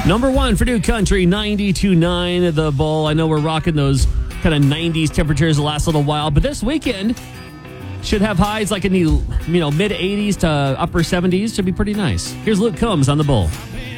Number one for New Country, 92.9 The Bull. I know we're rocking those kind of 90s temperatures the last little while, but this weekend should have highs like in the mid 80s to upper 70s. Should be pretty nice. Here's Luke Combs on The Bull.